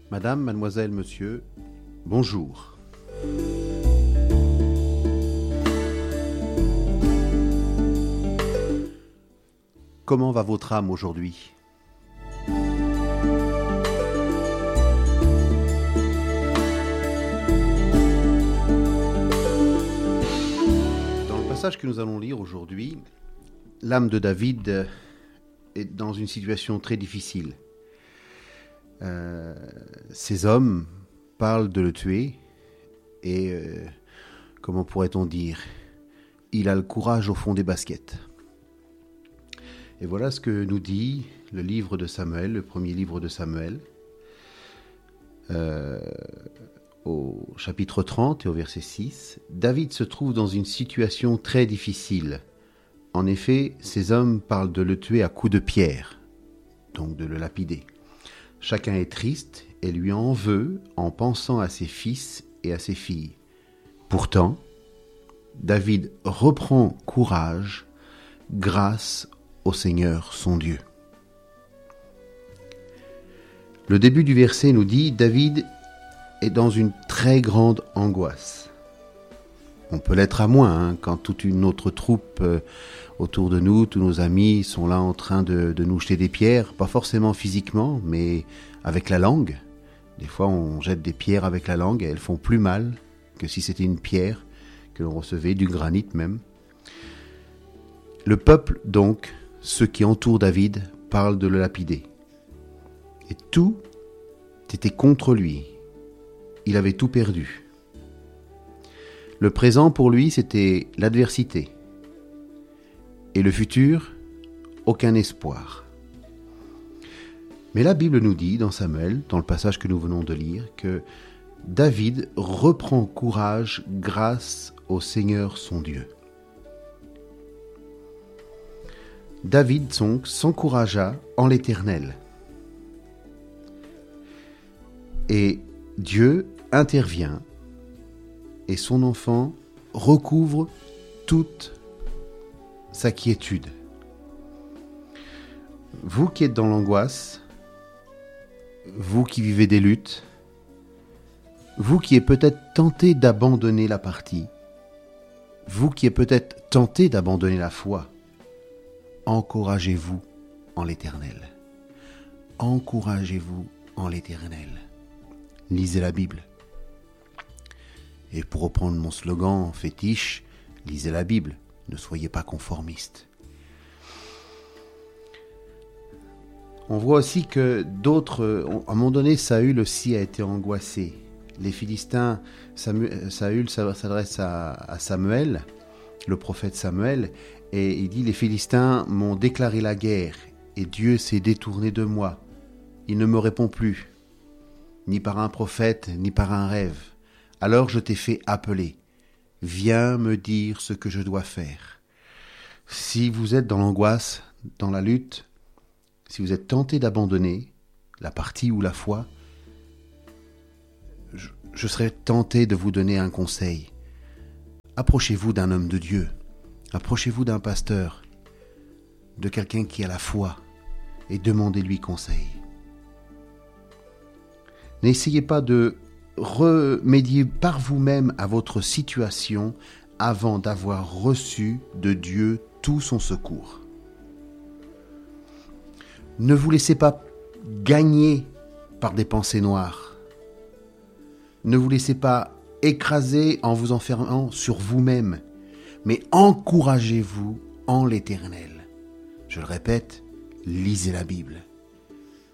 Madame, mademoiselle, monsieur, bonjour. Comment va votre âme aujourd'hui ? Dans le passage que nous allons lire aujourd'hui, l'âme de David est dans une situation très difficile. Ces hommes parlent de le tuer et, comment pourrait-on dire, il a le courage au fond des baskets. Et voilà ce que nous dit le livre de Samuel, le premier livre de Samuel, au chapitre 30 et au verset 6. David se trouve dans une situation très difficile. En effet, ces hommes parlent de le tuer à coups de pierre, donc de le lapider. Chacun est triste et lui en veut en pensant à ses fils et à ses filles. Pourtant, David reprend courage grâce au Seigneur son Dieu. Le début du verset nous dit « David est dans une très grande angoisse ». On peut l'être à moins quand toute une autre troupe autour de nous, tous nos amis sont là en train de nous jeter des pierres, pas forcément physiquement, mais avec la langue. Des fois, on jette des pierres avec la langue et elles font plus mal que si c'était une pierre que l'on recevait, du granit même. Le peuple, donc, ceux qui entourent David, parlent de le lapider. Et tout était contre lui. Il avait tout perdu. Le présent pour lui, c'était l'adversité. Et le futur, aucun espoir. Mais la Bible nous dit, dans Samuel, dans le passage que nous venons de lire, que David reprend courage grâce au Seigneur son Dieu. David donc s'encouragea en l'Éternel. Et Dieu intervient et son enfant recouvre toute sa quiétude. Vous qui êtes dans l'angoisse, vous qui vivez des luttes, vous qui êtes peut-être tenté d'abandonner la partie, vous qui êtes peut-être tenté d'abandonner la foi, encouragez-vous en l'Éternel. Encouragez-vous en l'Éternel. Lisez la Bible. Et pour reprendre mon slogan fétiche, lisez la Bible, ne soyez pas conformistes. On voit aussi que d'autres, à un moment donné, Saül aussi a été angoissé. Les Philistins, Saül s'adresse à Samuel, le prophète Samuel, et il dit « Les Philistins m'ont déclaré la guerre, et Dieu s'est détourné de moi. Il ne me répond plus, ni par un prophète, ni par un rêve. Alors je t'ai fait appeler. Viens me dire ce que je dois faire. » Si vous êtes dans l'angoisse, dans la lutte, si vous êtes tenté d'abandonner la partie ou la foi, je serais tenté de vous donner un conseil. Approchez-vous d'un homme de Dieu. Approchez-vous d'un pasteur, de quelqu'un qui a la foi, et demandez-lui conseil. N'essayez pas de remédier par vous-même à votre situation avant d'avoir reçu de Dieu tout son secours. Ne vous laissez pas gagner par des pensées noires. Ne vous laissez pas écraser en vous enfermant sur vous-même, mais encouragez-vous en l'Éternel. Je le répète, lisez la Bible.